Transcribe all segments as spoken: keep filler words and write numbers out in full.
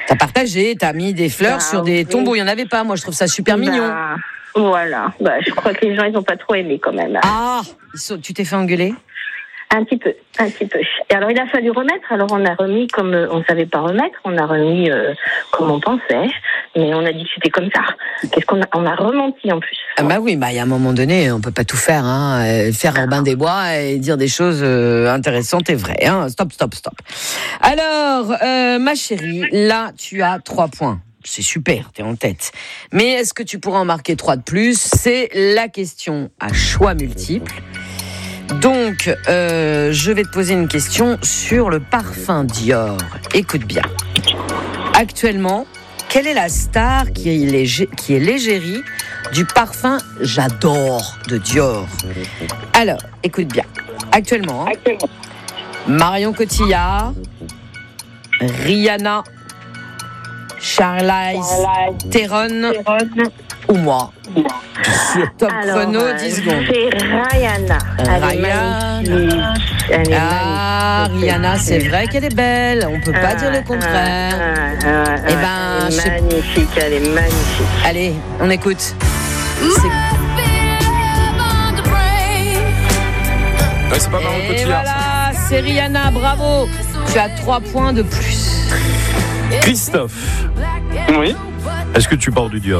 T'as partagé, t'as mis des fleurs bah, sur des oui. tombeaux. Il n'y en avait pas. Moi, je trouve ça super bah, mignon. Voilà. Bah, je crois que les gens, ils n'ont pas trop aimé quand même. Ah, tu t'es fait engueuler ? Un petit peu, un petit peu. Et alors, il a fallu remettre. Alors, on a remis comme on savait pas remettre. On a remis euh, comme on pensait. Mais on a dit que c'était comme ça. Qu'est-ce qu'on a, on a rementi en plus. Ah bah oui, bah il y a un moment donné, on peut pas tout faire. Hein. Faire Robin des Bois et dire des choses euh, intéressantes et vraies. Hein. Stop, stop, stop. Alors, euh, ma chérie, là, tu as trois points. C'est super, t'es en tête. Mais est-ce que tu pourras en marquer trois de plus ? C'est la question à choix multiples. Donc, euh, je vais te poser une question sur le parfum Dior. Écoute bien. Actuellement, quelle est la star qui est, légé- qui est l'égérie du parfum J'adore de Dior ? Alors, écoute bien. Actuellement, hein, Actuellement. Marion Cotillard, Rihanna, Charlize Theron ou moi. Top Alors, chrono, euh, dix secondes. C'est Rihanna. Rihanna. Elle est ah, Rihanna, c'est vrai qu'elle est belle. On peut pas ah, dire le contraire. Ah, ah, eh ben, elle est magnifique, elle est magnifique. Allez, on écoute. C'est... Ouais, c'est pas Marion Cotillard. Voilà, c'est Rihanna, bravo. Tu as trois points de plus. Christophe. Oui. Est-ce que tu portes du Dior ?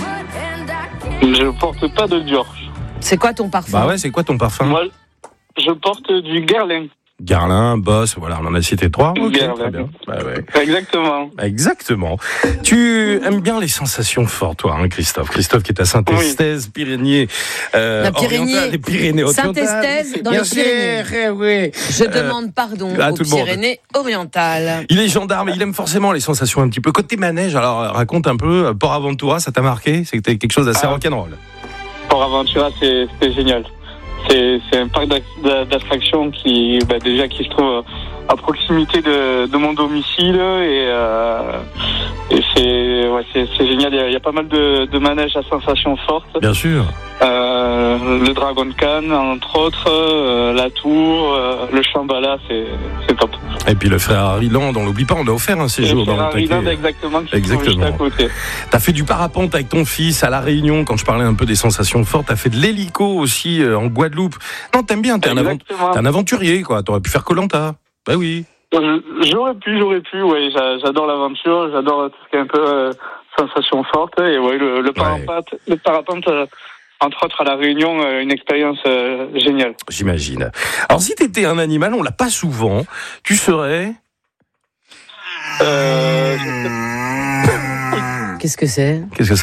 Je porte pas de Dior. C'est quoi ton parfum ? Bah ouais, c'est quoi ton parfum ? Moi, je porte du Guerlain. Guerlain, Boss, voilà, on en a cité trois. Ok, Guerlain. très bien. Bah ouais. Exactement. Exactement. Tu aimes bien les sensations fortes, toi, hein, Christophe. Christophe qui est à Saint-Estève, oui. Pyrénées, euh, La Pyrénées, orientales, les Pyrénées orientales. Saint-Estève dans bien les Pyrénées. Sûr, oui. Je euh, demande pardon aux Pyrénées orientales. Il est gendarme, il aime forcément les sensations un petit peu. Côté manège, alors raconte un peu. Port Aventura, ça t'a marqué ? C'était quelque chose d'assez ah. rock'n'roll. Port Aventura, c'est, c'était génial. C'est, c'est un parc d'attractions qui, bah, déjà, qui se trouve à proximité de, de mon domicile et, euh, et c'est, ouais, c'est, c'est génial. Il y, a, il y a pas mal de, de manèges à sensations fortes. Bien sûr. Euh, le Dragon de Cannes, entre autres, euh, la Tour, euh, le Shambhala, c'est, c'est top. Et puis le Ferrari Land, on l'oublie pas, on a offert un séjour dans le Ferrari Land, exactement. Exactement. À côté. T'as fait du parapente avec ton fils à La Réunion, quand je parlais un peu des sensations fortes. T'as fait de l'hélico aussi euh, en Guadeloupe. Non, t'aimes bien, t'es un, avant... t'es un aventurier, quoi. T'aurais pu faire Koh-Lanta. Bah oui. J'aurais pu, j'aurais pu, ouais. J'adore l'aventure, j'adore tout ce qui est un peu euh, sensation forte. Et ouais, le, le parapente, ouais. le parapente euh, entre autres à La Réunion, euh, une expérience euh, géniale. J'imagine. Alors si t'étais un animal, on l'a pas souvent, tu serais... Euh... Qu'est-ce que c'est ? Qu'est-ce que c'est ?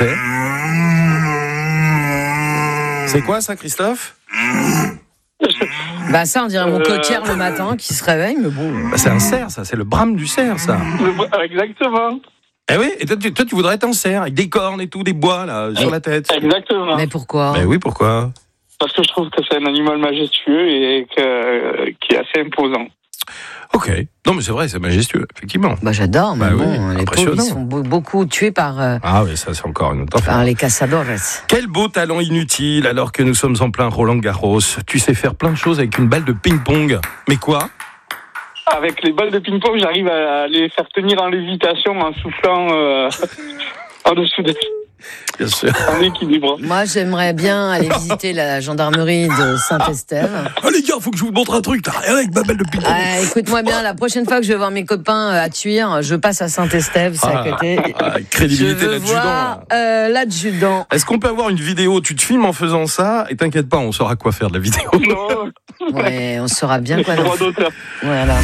C'est quoi ça, Christophe ? Bah ça, on dirait mon cotière le matin qui se réveille, mais bon... Bah c'est un cerf, ça, c'est le brame du cerf, ça. Exactement. Eh oui, et toi tu, toi, tu voudrais être un cerf, avec des cornes et tout, des bois, là, sur la tête. Exactement. Mais pourquoi ? Mais oui, pourquoi ? Parce que je trouve que c'est un animal majestueux et que, qui est assez imposant. Ok. Non, mais c'est vrai, c'est majestueux, effectivement. Bah j'adore, mais bah, bon, oui, les pauvres, ils sont beaucoup tués par... Euh, ah oui, ça, c'est encore une autre affaire. Par les cazadores. Quel beau talent inutile, alors que nous sommes en plein Roland-Garros. Tu sais faire plein de choses avec une balle de ping-pong. Mais quoi ? Avec les balles de ping-pong, j'arrive à les faire tenir en lévitation en soufflant euh, en dessous des... Bien sûr. En équilibre. Moi, j'aimerais bien aller visiter la gendarmerie de Saint-Estève. Oh les gars, faut que je vous montre un truc. T'as rien avec ma balle de ping-pong. Ah, écoute-moi bien, la prochaine fois que je vais voir mes copains à Thuir, je passe à Saint-Estève, c'est ah, à côté. Ah, crédibilité je veux l'adjudant. Voir, euh, l'adjudant. Est-ce qu'on peut avoir une vidéo ? Tu te filmes en faisant ça et t'inquiète pas, on saura quoi faire de la vidéo. Non. Ouais, on saura bien quoi faire. Voilà.